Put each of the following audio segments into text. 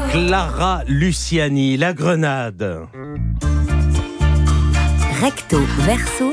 Clara Luciani, La Grenade. Recto verso.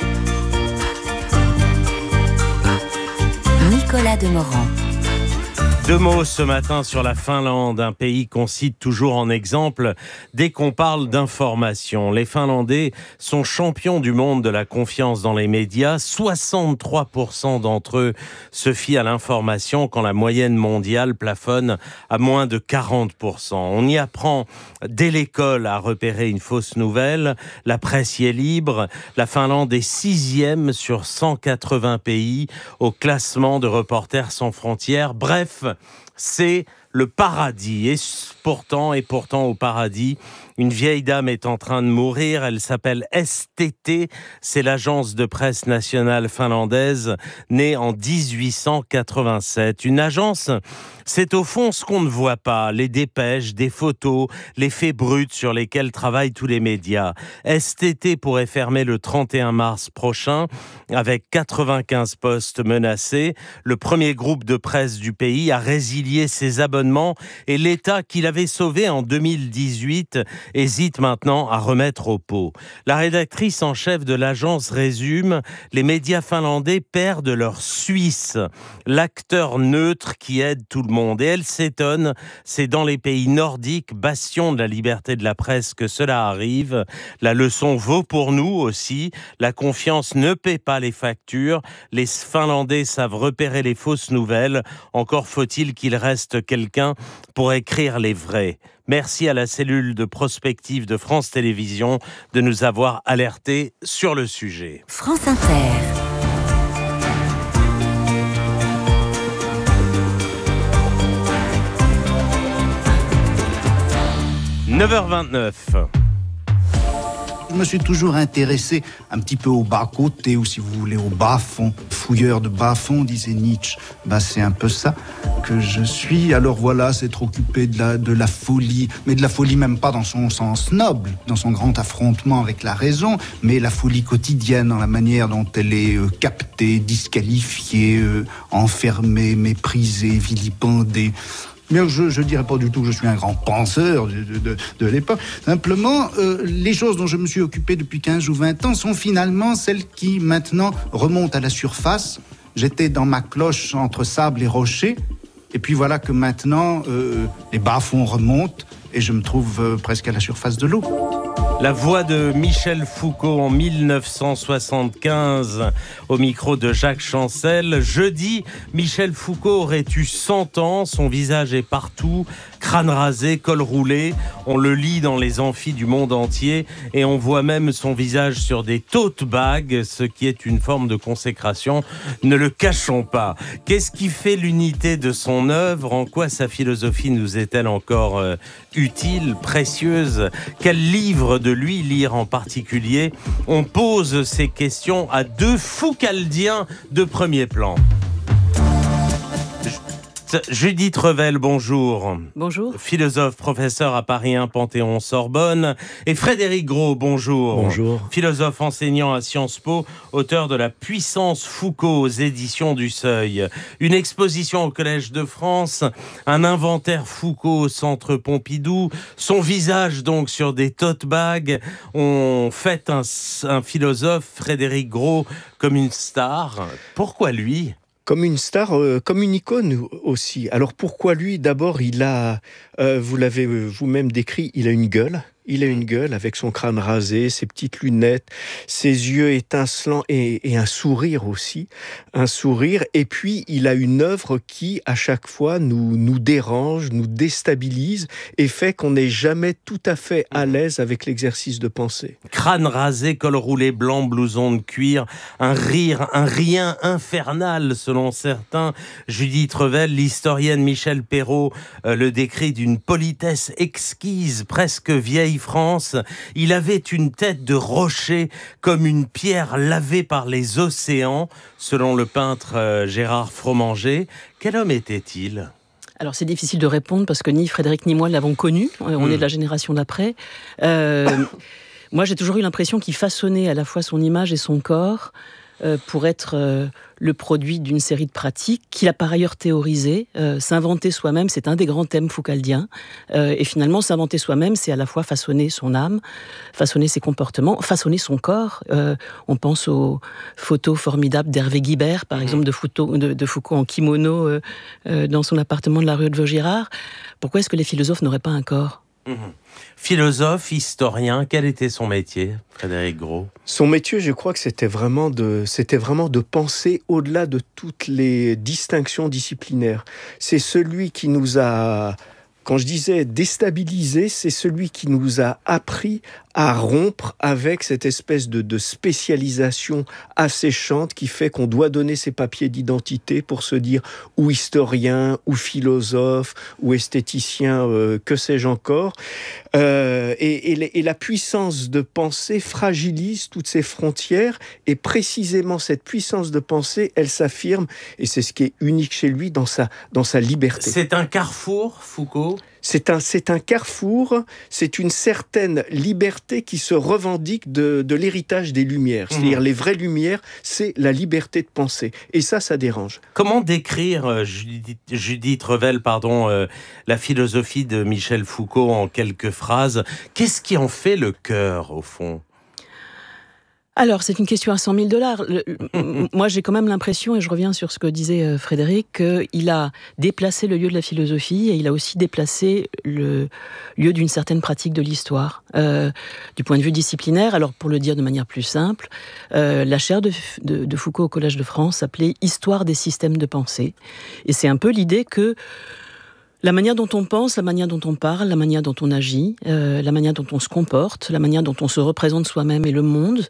Nicolas Demorand. Deux mots ce matin sur la Finlande, un pays qu'on cite toujours en exemple dès qu'on parle d'information. Les Finlandais sont champions du monde de la confiance dans les médias. 63% d'entre eux se fient à l'information quand la moyenne mondiale plafonne à moins de 40%. On y apprend dès l'école à repérer une fausse nouvelle. La presse y est libre. La Finlande est 6e sur 180 pays au classement de Reporters sans frontières. Bref, c'est le paradis. Et pourtant au paradis, une vieille dame est en train de mourir. Elle s'appelle STT. C'est l'agence de presse nationale finlandaise, née en 1887. Une agence, c'est au fond ce qu'on ne voit pas. Les dépêches, des photos, les faits bruts sur lesquels travaillent tous les médias. STT pourrait fermer le 31 mars prochain avec 95 postes menacés. Le premier groupe de presse du pays a résilié ses abonnements et l'État qu'il avait sauvé en 2018 hésite maintenant à remettre au pot. La rédactrice en chef de l'agence résume: les médias finlandais perdent leur Suisse, l'acteur neutre qui aide tout le monde. Et elle s'étonne, c'est dans les pays nordiques, bastions de la liberté de la presse, que cela arrive. La leçon vaut pour nous aussi. La confiance ne paie pas les factures. Les Finlandais savent repérer les fausses nouvelles. Encore faut-il qu'il reste quelqu'un pour écrire les vraies. Merci à la cellule de prospective de France Télévisions de nous avoir alertés sur le sujet. France Inter. « 9h29 » Je me suis toujours intéressé un petit peu au bas-côté, ou si vous voulez, au bas-fond. Fouilleur de bas-fond, disait Nietzsche. C'est un peu ça que je suis. Alors voilà, c'est trop occupé de la folie, mais de la folie même pas dans son sens noble, dans son grand affrontement avec la raison, mais la folie quotidienne, dans la manière dont elle est captée, disqualifiée, enfermée, méprisée, vilipendée. Mais je dirais pas du tout que je suis un grand penseur de l'époque. Simplement, les choses dont je me suis occupé depuis 15 ou 20 ans sont finalement celles qui, maintenant, remontent à la surface. J'étais dans ma cloche entre sable et rocher. Et puis voilà que maintenant, les bas-fonds remontent et je me trouve presque à la surface de l'eau. La voix de Michel Foucault en 1975 au micro de Jacques Chancel. Jeudi, Michel Foucault aurait eu 100 ans, son visage est partout, crâne rasé, col roulé. On le lit dans les amphis du monde entier et on voit même son visage sur des tote bags, ce qui est une forme de consécration, ne le cachons pas. Qu'est-ce qui fait l'unité de son œuvre? En quoi sa philosophie nous est-elle encore utile, précieuse? Quel livre de lui lire en particulier? On pose ces questions à deux Foucaldiens de premier plan. Judith Revel, bonjour. Bonjour. Philosophe, professeur à Paris 1 Panthéon-Sorbonne. Et Frédéric Gros, bonjour. Bonjour. Philosophe enseignant à Sciences Po, auteur de La puissance Foucault aux éditions du Seuil. Une exposition au Collège de France, un inventaire Foucault au Centre Pompidou, son visage donc sur des tote bags. On fête un philosophe, Frédéric Gros, comme une star. Pourquoi lui ? Comme une star, comme une icône aussi. Alors pourquoi lui? D'abord, il a, vous l'avez vous-même décrit, il a une gueule. Il a une gueule avec son crâne rasé, ses petites lunettes, ses yeux étincelants et un sourire aussi. Un sourire. Et puis, il a une œuvre qui, à chaque fois, nous dérange, nous déstabilise et fait qu'on n'est jamais tout à fait à l'aise avec l'exercice de pensée. Crâne rasé, col roulé blanc, blouson de cuir, un rire, un rien infernal selon certains. Judith Revel, l'historienne Michel Perrault, le décrit d'une politesse exquise, presque vieille France. Il avait une tête de rocher comme une pierre lavée par les océans, selon le peintre Gérard Fromanger. Quel homme était-il ? Alors c'est difficile de répondre parce que ni Frédéric ni moi l'avons connu. On est de la génération d'après. Moi j'ai toujours eu l'impression qu'il façonnait à la fois son image et son corps pour être le produit d'une série de pratiques qu'il a par ailleurs théorisées. S'inventer soi-même, c'est un des grands thèmes foucaldiens. Et finalement, s'inventer soi-même, c'est à la fois façonner son âme, façonner ses comportements, façonner son corps. On pense aux photos formidables d'Hervé Guibert, par exemple, de Foucault en kimono dans son appartement de la rue de Vaugirard. Pourquoi est-ce que les philosophes n'auraient pas un corps ? Philosophe, historien, quel était son métier, Frédéric Gros ? Son métier, je crois que c'était vraiment de penser au-delà de toutes les distinctions disciplinaires. C'est celui qui nous a, quand je disais déstabilisé, c'est celui qui nous a appris à rompre avec cette espèce de spécialisation asséchante qui fait qu'on doit donner ses papiers d'identité pour se dire ou historien, ou philosophe, ou esthéticien, que sais-je encore. Et la puissance de pensée fragilise toutes ces frontières, et précisément cette puissance de pensée, elle s'affirme, et c'est ce qui est unique chez lui dans sa liberté. C'est un carrefour, Foucault ? C'est un carrefour, c'est une certaine liberté qui se revendique de l'héritage des Lumières. C'est-à-dire les vraies Lumières, c'est la liberté de penser. Et ça dérange. Comment décrire, Judith Revel, la philosophie de Michel Foucault en quelques phrases ? Qu'est-ce qui en fait le cœur, au fond ? Alors, c'est une question à 100 000 $. Moi, j'ai quand même l'impression, et je reviens sur ce que disait Frédéric, qu'il a déplacé le lieu de la philosophie et il a aussi déplacé le lieu d'une certaine pratique de l'histoire. Du point de vue disciplinaire, alors pour le dire de manière plus simple, la chaire de Foucault au Collège de France s'appelait « Histoire des systèmes de pensée ». Et c'est un peu l'idée que la manière dont on pense, la manière dont on parle, la manière dont on agit, la manière dont on se comporte, la manière dont on se représente soi-même et le monde,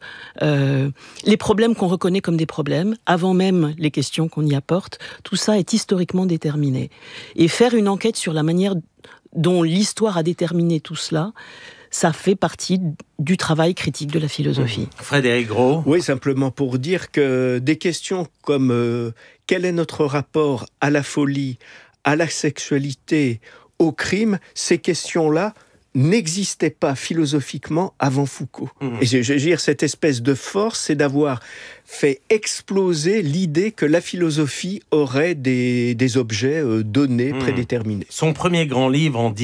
les problèmes qu'on reconnaît comme des problèmes, avant même les questions qu'on y apporte, tout ça est historiquement déterminé. Et faire une enquête sur la manière dont l'histoire a déterminé tout cela, ça fait partie du travail critique de la philosophie. Frédéric Gros ? Oui, simplement pour dire que des questions comme quel est notre rapport à la folie, à la sexualité, au crime, ces questions-là n'existaient pas philosophiquement avant Foucault. Et je veux dire, cette espèce de force, c'est d'avoir fait exploser l'idée que la philosophie aurait des objets donnés, prédéterminés. Son premier grand livre, en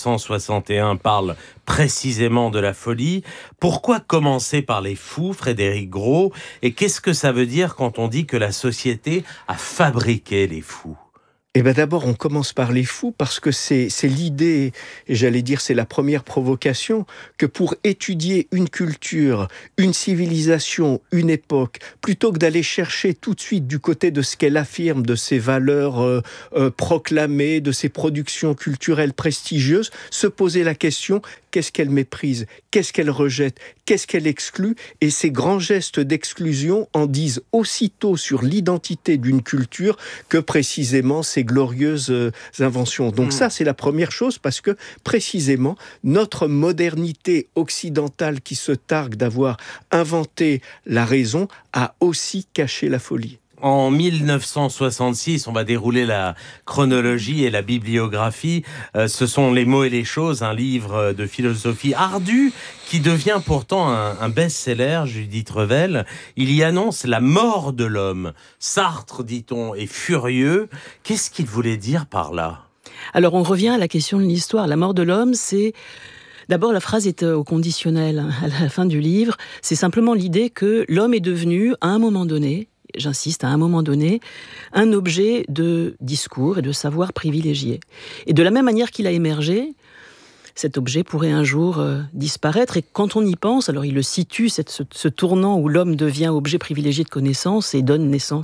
1961, parle précisément de la folie. Pourquoi commencer par les fous, Frédéric Gros ? Et qu'est-ce que ça veut dire quand on dit que la société a fabriqué les fous ? Eh bien d'abord, on commence par les fous parce que c'est l'idée, et j'allais dire c'est la première provocation, que pour étudier une culture, une civilisation, une époque, plutôt que d'aller chercher tout de suite du côté de ce qu'elle affirme, de ses valeurs proclamées, de ses productions culturelles prestigieuses, se poser la question, qu'est-ce qu'elle méprise, qu'est-ce qu'elle rejette, qu'est-ce qu'elle exclut, et ces grands gestes d'exclusion en disent aussitôt sur l'identité d'une culture que précisément ces glorieuses inventions. Donc ça, c'est la première chose, parce que précisément, notre modernité occidentale qui se targue d'avoir inventé la raison a aussi caché la folie. En 1966, on va dérouler la chronologie et la bibliographie. Ce sont Les mots et les choses, un livre de philosophie ardu qui devient pourtant un best-seller, Judith Revel. Il y annonce la mort de l'homme. Sartre, dit-on, est furieux. Qu'est-ce qu'il voulait dire par là ? Alors, on revient à la question de l'histoire. La mort de l'homme, c'est... D'abord, la phrase est au conditionnel à la fin du livre. C'est simplement l'idée que l'homme est devenu, à un moment donné, j'insiste, à un moment donné, un objet de discours et de savoir privilégié. Et de la même manière qu'il a émergé, cet objet pourrait un jour disparaître. Et quand on y pense, alors il le situe, ce tournant où l'homme devient objet privilégié de connaissance et donne naissance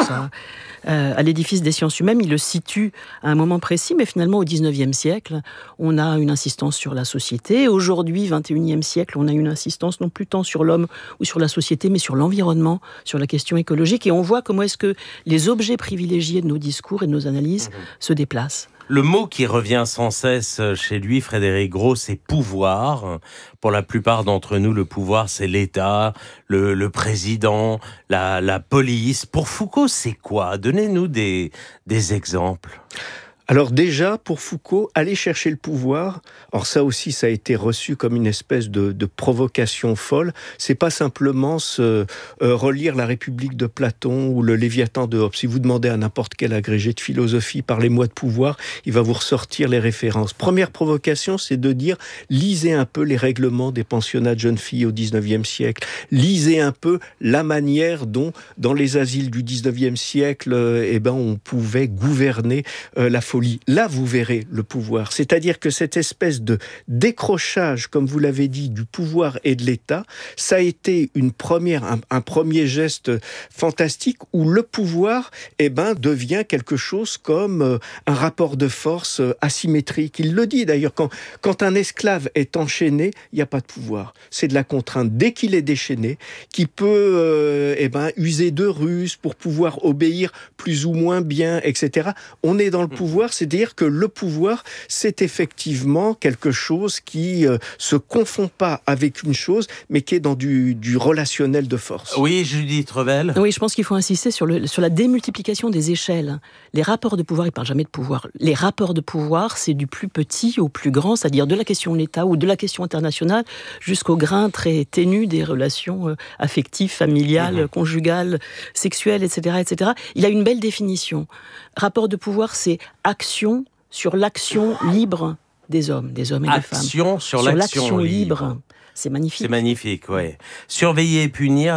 à l'édifice des sciences humaines, il le situe à un moment précis, mais finalement au 19e siècle, on a une insistance sur la société. Aujourd'hui, 21e siècle, on a une insistance non plus tant sur l'homme ou sur la société, mais sur l'environnement, sur la question écologique. Et on voit comment est-ce que les objets privilégiés de nos discours et de nos analyses se déplacent. Le mot qui revient sans cesse chez lui, Frédéric Gros, c'est pouvoir. Pour la plupart d'entre nous, le pouvoir, c'est l'État, le président, la police. Pour Foucault, c'est quoi ? Donnez-nous des exemples. Alors déjà, pour Foucault, aller chercher le pouvoir, alors ça aussi, ça a été reçu comme une espèce de provocation folle. C'est pas simplement relire la République de Platon ou le Léviathan de Hobbes. Si vous demandez à n'importe quel agrégé de philosophie, parlez-moi de pouvoir, il va vous ressortir les références. Première provocation, c'est de dire, lisez un peu les règlements des pensionnats de jeunes filles au XIXe siècle. Lisez un peu la manière dont, dans les asiles du XIXe siècle, on pouvait gouverner la folie. Là, vous verrez le pouvoir. C'est-à-dire que cette espèce de décrochage, comme vous l'avez dit, du pouvoir et de l'État, ça a été un premier geste fantastique où le pouvoir devient quelque chose comme un rapport de force asymétrique. Il le dit d'ailleurs, quand un esclave est enchaîné, il n'y a pas de pouvoir. C'est de la contrainte. Dès qu'il est déchaîné, qui peut user de ruses pour pouvoir obéir plus ou moins bien, etc. On est dans le pouvoir, c'est-à-dire que le pouvoir, c'est effectivement quelque chose qui se confond pas avec une chose, mais qui est dans du relationnel de force. Oui, Judith Revel. Oui, je pense qu'il faut insister sur la démultiplication des échelles. Les rapports de pouvoir, il ne parle jamais de pouvoir. Les rapports de pouvoir, c'est du plus petit au plus grand, c'est-à-dire de la question de l'État ou de la question internationale jusqu'au grain très ténu des relations affectives, familiales, conjugales, sexuelles, etc., etc. Il a une belle définition. Rapport de pouvoir, c'est action sur l'action libre des hommes et des femmes. Action sur l'action libre. C'est magnifique. C'est magnifique, ouais. Surveiller et punir,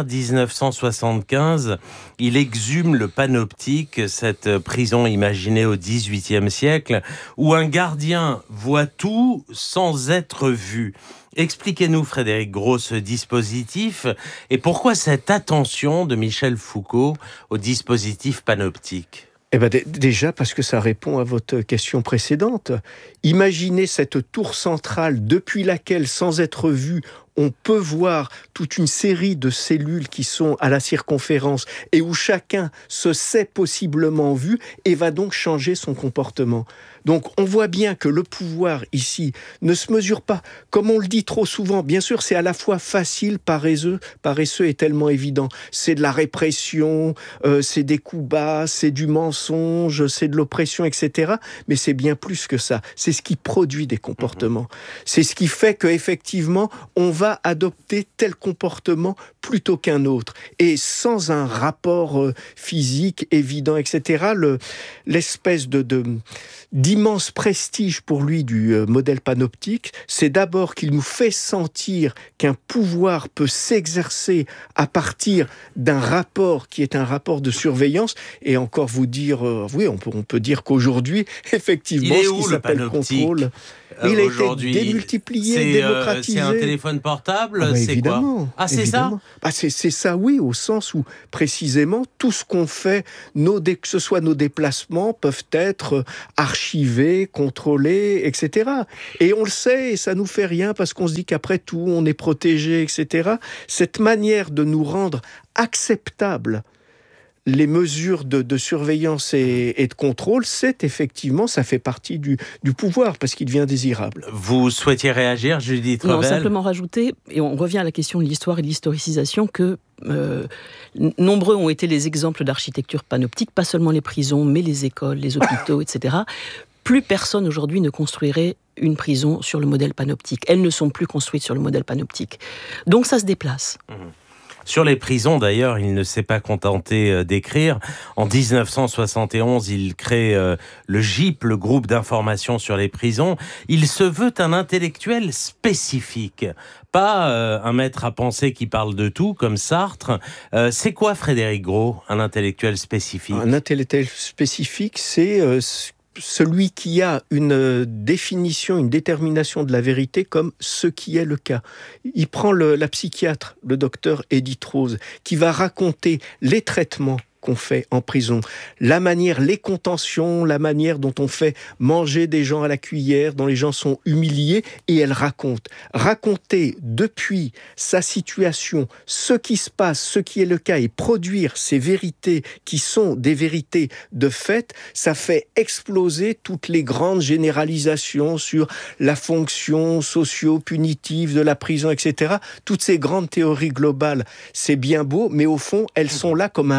1975, il exhume le panoptique, cette prison imaginée au XVIIIe siècle, où un gardien voit tout sans être vu. Expliquez-nous, Frédéric Gros, ce dispositif et pourquoi cette attention de Michel Foucault au dispositif panoptique. Déjà parce que ça répond à votre question précédente. Imaginez cette tour centrale depuis laquelle, sans être vu, on peut voir toute une série de cellules qui sont à la circonférence et où chacun se sait possiblement vu et va donc changer son comportement. Donc on voit bien que le pouvoir ici ne se mesure pas, comme on le dit trop souvent, bien sûr c'est à la fois facile, paresseux et tellement évident. C'est de la répression, c'est des coups bas, c'est du mensonge, c'est de l'oppression, etc. Mais c'est bien plus que ça. C'est ce qui produit des comportements. C'est ce qui fait qu'effectivement on va adopter tel comportement plutôt qu'un autre. Et sans un rapport physique évident, etc., l'espèce d'immense prestige pour lui du modèle panoptique, c'est d'abord qu'il nous fait sentir qu'un pouvoir peut s'exercer à partir d'un rapport qui est un rapport de surveillance, et encore vous dire, on peut dire qu'aujourd'hui, effectivement, ce qui s'appelle contrôle, il a été démultiplié, démocratisé. C'est un téléphone portable, c'est évidemment, quoi ? C'est évidemment. ça ? C'est ça, oui, au sens où, précisément, tout ce qu'on fait, que ce soit nos déplacements, peuvent être archivés, contrôlés, etc. Et on le sait, et ça nous fait rien, parce qu'on se dit qu'après tout, on est protégé, etc. Cette manière de nous rendre acceptables les mesures de surveillance et de contrôle, c'est effectivement, ça fait partie du pouvoir, parce qu'il devient désirable. Vous souhaitiez réagir, Judith Revel ? Non, simplement rajouter, et on revient à la question de l'histoire et de l'historicisation, que nombreux ont été les exemples d'architecture panoptique, pas seulement les prisons, mais les écoles, les hôpitaux, etc. Plus personne aujourd'hui ne construirait une prison sur le modèle panoptique. Elles ne sont plus construites sur le modèle panoptique. Donc ça se déplace. Sur les prisons, d'ailleurs, il ne s'est pas contenté d'écrire. En 1971, il crée le GIP, le groupe d'information sur les prisons. Il se veut un intellectuel spécifique, pas un maître à penser qui parle de tout, comme Sartre. C'est quoi, Frédéric Gros, un intellectuel spécifique ? Un intellectuel spécifique, c'est celui qui a une définition, une détermination de la vérité comme ce qui est le cas. Il prend la psychiatre, le docteur Edith Rose, qui va raconter les traitements qu'on fait en prison, la manière, les contentions, la manière dont on fait manger des gens à la cuillère, dont les gens sont humiliés, et elle raconter depuis sa situation ce qui se passe, ce qui est le cas, et produire ces vérités qui sont des vérités de fait, ça fait exploser toutes les grandes généralisations sur la fonction socio-punitive de la prison, etc. Toutes ces grandes théories globales, c'est bien beau, mais au fond, elles sont là comme un rude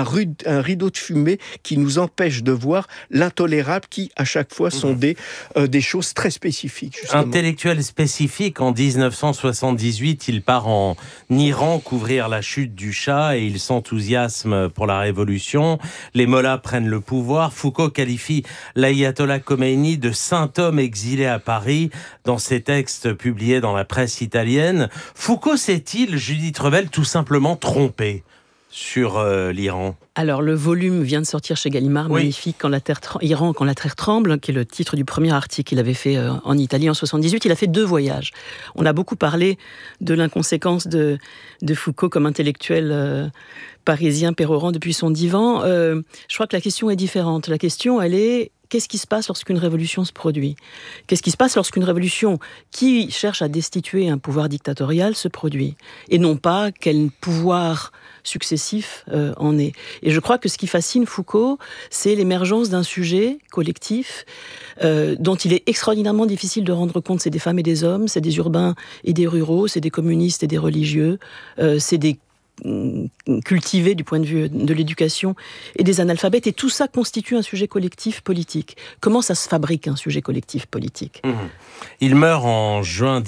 un rideau de fumée qui nous empêche de voir l'intolérable qui, à chaque fois, sont des choses très spécifiques. Justement. Intellectuel spécifique, en 1978, il part en Iran couvrir la chute du Shah et il s'enthousiasme pour la révolution. Les mollahs prennent le pouvoir. Foucault qualifie l'ayatollah Khomeini de saint homme exilé à Paris dans ses textes publiés dans la presse italienne. Foucault s'est-il, Judith Revel, tout simplement trompé sur l'Iran ? Alors, le volume vient de sortir chez Gallimard, magnifique, Iran, quand la terre tremble, qui est le titre du premier article qu'il avait fait en Italie en 78. Il a fait 2 voyages. On a beaucoup parlé de l'inconséquence de Foucault comme intellectuel parisien pérorant depuis son divan. Je crois que la question est différente. La question, elle est: qu'est-ce qui se passe lorsqu'une révolution se produit ? Qu'est-ce qui se passe lorsqu'une révolution qui cherche à destituer un pouvoir dictatorial se produit ? Et non pas quel pouvoir successif en est. Et je crois que ce qui fascine Foucault, c'est l'émergence d'un sujet collectif dont il est extraordinairement difficile de rendre compte. C'est des femmes et des hommes, c'est des urbains et des ruraux, c'est des communistes et des religieux, c'est des cultivés du point de vue de l'éducation et des analphabètes, et tout ça constitue un sujet collectif politique. Comment ça se fabrique un sujet collectif politique ? Il meurt en juin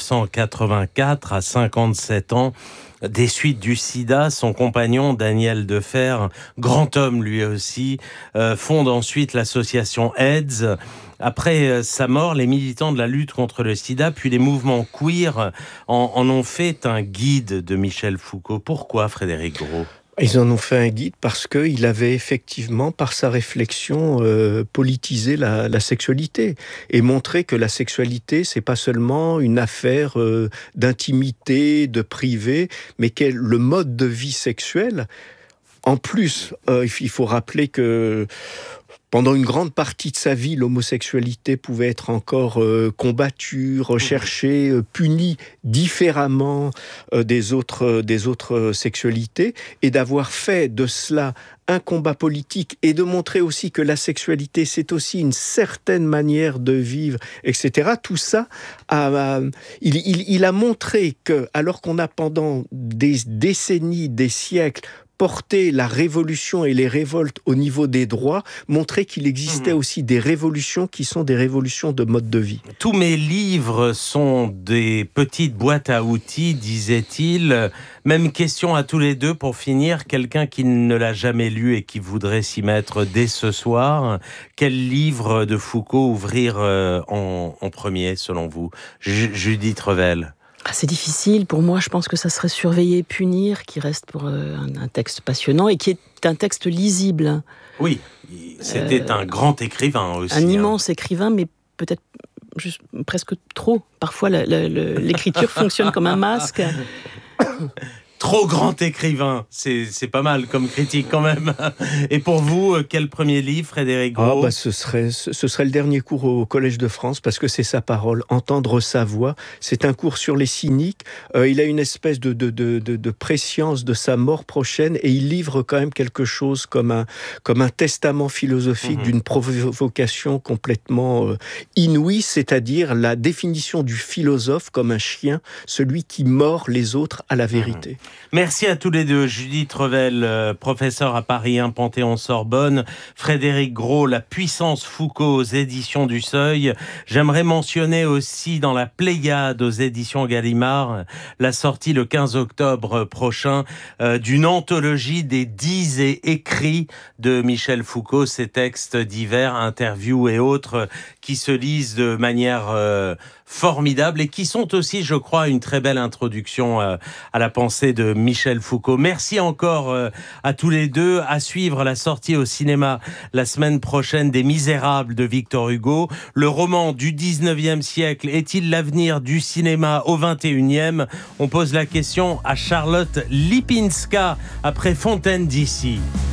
1984 à 57 ans des suites du sida. Son compagnon Daniel Defer, grand homme lui aussi, fonde ensuite l'association AIDS. Après sa mort, les militants de la lutte contre le sida, puis les mouvements queer en ont fait un guide de Michel Foucault. Pourquoi, Frédéric Gros ? Ils en ont fait un guide parce qu'il avait effectivement, par sa réflexion, politisé la sexualité et montré que la sexualité, c'est pas seulement une affaire d'intimité, de privé, mais que le mode de vie sexuel. En plus, il faut rappeler que pendant une grande partie de sa vie, l'homosexualité pouvait être encore combattue, recherchée, punie différemment des autres sexualités, et d'avoir fait de cela un combat politique et de montrer aussi que la sexualité, c'est aussi une certaine manière de vivre, etc. Tout ça, il a montré que, alors qu'on a pendant des décennies, des siècles, porter la révolution et les révoltes au niveau des droits, montrer qu'il existait aussi des révolutions qui sont des révolutions de mode de vie. Tous mes livres sont des petites boîtes à outils, disait-il. Même question à tous les deux pour finir. Quelqu'un qui ne l'a jamais lu et qui voudrait s'y mettre dès ce soir, quel livre de Foucault ouvrir en premier, selon vous ? Judith Revel. C'est difficile. Pour moi, je pense que ça serait Surveiller et punir, qui reste pour un texte passionnant et qui est un texte lisible. Oui, c'était un grand écrivain aussi. Un immense écrivain, mais peut-être presque trop. Parfois, l'écriture fonctionne comme un masque. Trop grand écrivain, c'est pas mal comme critique quand même. Et pour vous, quel premier livre, Frédéric Gros ? Ce serait le dernier cours au Collège de France, parce que c'est sa parole, entendre sa voix. C'est un cours sur les cyniques. Il a une espèce de prescience de sa mort prochaine, et il livre quand même quelque chose comme un testament philosophique d'une provocation complètement inouïe, c'est-à-dire la définition du philosophe comme un chien, celui qui mord les autres à la vérité. Merci à tous les deux. Judith Revel, professeure à Paris 1 Panthéon-Sorbonne. Frédéric Gros, La puissance Foucault aux éditions du Seuil. J'aimerais mentionner aussi dans la Pléiade aux éditions Gallimard la sortie le 15 octobre prochain d'une anthologie des 10 écrits de Michel Foucault, ces textes divers, interviews et autres qui se lisent de manière formidables et qui sont aussi, je crois, une très belle introduction à la pensée de Michel Foucault. Merci encore à tous les deux. À suivre la sortie au cinéma la semaine prochaine des Misérables de Victor Hugo. Le roman du 19e siècle est-il l'avenir du cinéma au 21e ? On pose la question à Charlotte Lipinska après Fontaine d'ici.